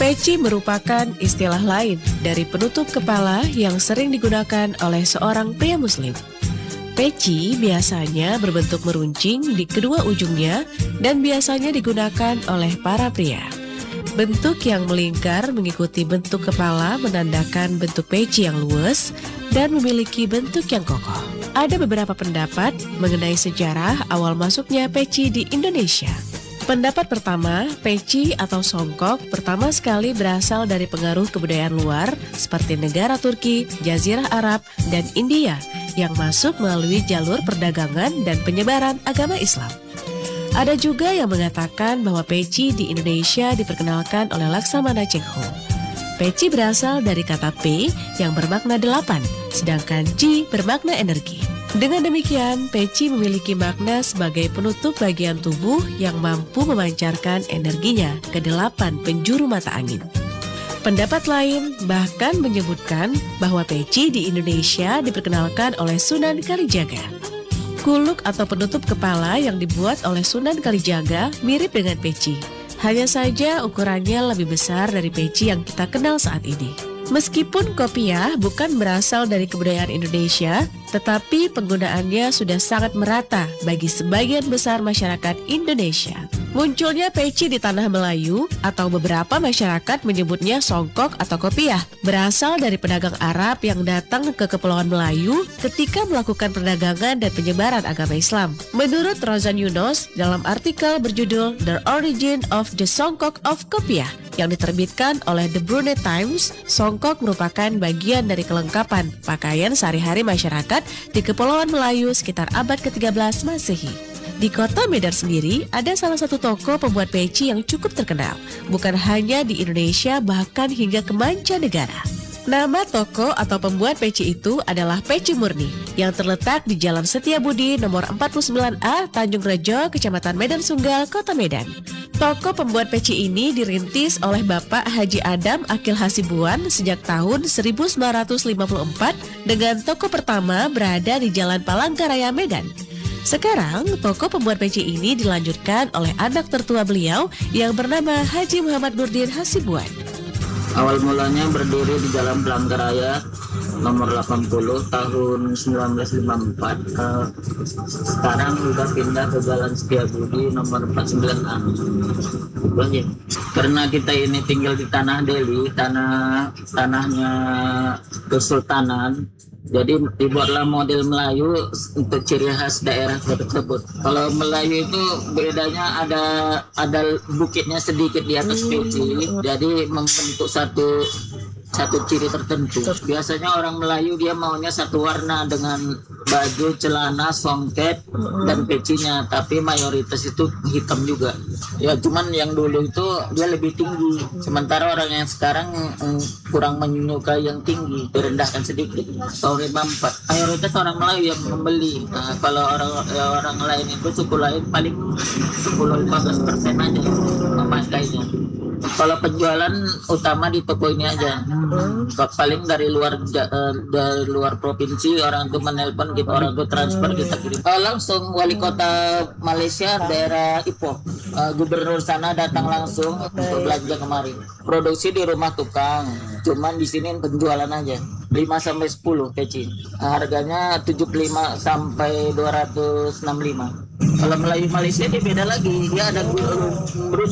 Peci merupakan istilah lain dari penutup kepala yang sering digunakan oleh seorang pria muslim. Peci biasanya berbentuk meruncing di kedua ujungnya dan biasanya digunakan oleh para pria. Bentuk yang melingkar mengikuti bentuk kepala menandakan bentuk peci yang luwes dan memiliki bentuk yang kokoh. Ada beberapa pendapat mengenai sejarah awal masuknya peci di Indonesia. Pendapat pertama, peci atau songkok pertama sekali berasal dari pengaruh kebudayaan luar seperti negara Turki, Jazirah Arab, dan India yang masuk melalui jalur perdagangan dan penyebaran agama Islam. Ada juga yang mengatakan bahwa peci di Indonesia diperkenalkan oleh Laksamana Cheng Ho. Peci berasal dari kata P yang bermakna 8, sedangkan Ci bermakna energi. Dengan demikian, peci memiliki makna sebagai penutup bagian tubuh yang mampu memancarkan energinya ke 8 penjuru mata angin. Pendapat lain bahkan menyebutkan bahwa peci di Indonesia diperkenalkan oleh Sunan Kalijaga. Kuluk atau penutup kepala yang dibuat oleh Sunan Kalijaga mirip dengan peci. Hanya saja ukurannya lebih besar dari peci yang kita kenal saat ini. Meskipun kopiah bukan berasal dari kebudayaan Indonesia, tetapi penggunaannya sudah sangat merata bagi sebagian besar masyarakat Indonesia. Munculnya peci di tanah Melayu atau beberapa masyarakat menyebutnya songkok atau kopiah berasal dari pedagang Arab yang datang ke Kepulauan Melayu ketika melakukan perdagangan dan penyebaran agama Islam. Menurut Rozan Yunus dalam artikel berjudul The Origin of the Songkok of Kopiah yang diterbitkan oleh The Brunei Times, songkok merupakan bagian dari kelengkapan pakaian sehari-hari masyarakat di Kepulauan Melayu sekitar abad ke-13 Masehi. Di kota Medan sendiri, ada salah satu toko pembuat peci yang cukup terkenal, bukan hanya di Indonesia bahkan hingga ke mancanegara. Nama toko atau pembuat peci itu adalah Peci Murni, yang terletak di Jalan Setiabudi nomor 49A, Tanjung Rejo, Kecamatan Medan Sunggal, Kota Medan. Toko pembuat peci ini dirintis oleh Bapak Haji Adam Akil Hasibuan sejak tahun 1954 dengan toko pertama berada di Jalan Palangkaraya, Medan. Sekarang, toko pembuat peci ini dilanjutkan oleh anak tertua beliau yang bernama Haji Muhammad Nurdin Hasibuan. Awal mulanya berdiri di Jalan Palangkaraya nomor 80 tahun 1954. Sekarang sudah pindah ke Jalan Setiabudi nomor 49A. Karena kita ini tinggal di Tanah Deli, tanahnya Kesultanan. Jadi dibuatlah model Melayu untuk ciri khas daerah tersebut. Kalau Melayu itu bedanya ada bukitnya sedikit di atas peci, jadi membentuk satu ciri tertentu. Biasanya orang Melayu dia maunya satu warna dengan baju, celana, songket, dan pecinya. Tapi mayoritas itu hitam juga. Ya cuman yang dulu itu dia lebih tinggi. Sementara orang yang sekarang kurang menyukai yang tinggi, direndahkan sedikit. Tahun 54 mayoritas orang Melayu yang membeli. Nah, kalau orang lain itu suku lain paling 10-15% aja memakainya. Kalau penjualan utama di toko ini aja. Paling dari luar provinsi orang tuh menelpon gitu, orang tuh transfer kita kirim. Langsung wali kota Malaysia daerah Ipoh, gubernur sana datang langsung untuk belanja kemarin. Produksi di rumah tukang, cuman di sini penjualan aja 5-10 peci. Harganya 75 sampai 265. Kalau Melayu Malaysia dia beda lagi, dia ada